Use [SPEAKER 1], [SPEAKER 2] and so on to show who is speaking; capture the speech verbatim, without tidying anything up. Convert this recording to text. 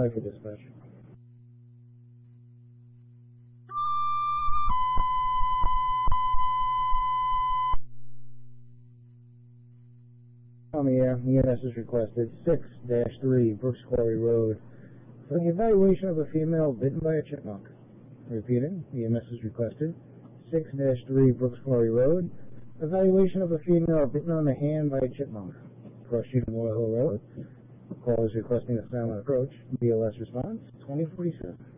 [SPEAKER 1] Hi for dispatch. On the air, E M S is requested six dash three Brooks Quarry Road for the evaluation of a female bitten by a chipmunk. Repeating, E M S is requested six dash three Brooks Quarry Road, evaluation of a female bitten on the hand by a chipmunk. Cross Street Memorial Hill Road. Call is requesting a silent approach. B L S response twenty forty-seven.